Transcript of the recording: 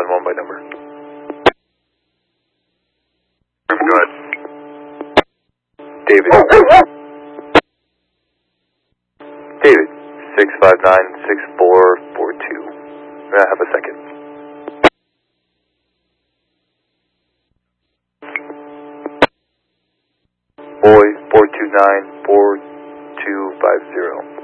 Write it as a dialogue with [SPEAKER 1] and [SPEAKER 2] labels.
[SPEAKER 1] 911 by number. Go ahead. David. David, 659-6442. May I have a second? Boy, 429-4250.